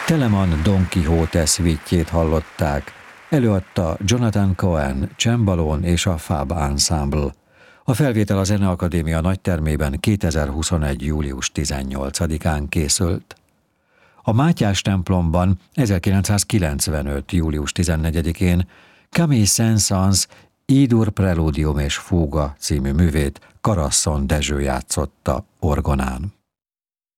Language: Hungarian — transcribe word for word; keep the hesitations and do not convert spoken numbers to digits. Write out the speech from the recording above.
Telemann Don Quixote szvítjét hallották, előadta Jonathan Cohen, csembalón és a Fab Ensemble. A felvétel a Zeneakadémia nagytermében kétezer-huszonegy. július tizennyolcadikán készült. A Mátyás templomban ezerkilencszázkilencvenöt. július tizennegyedikén Camille Saint-Saëns I-dur Preludium és Fúga című művét Karasszon Dezső játszotta orgonán.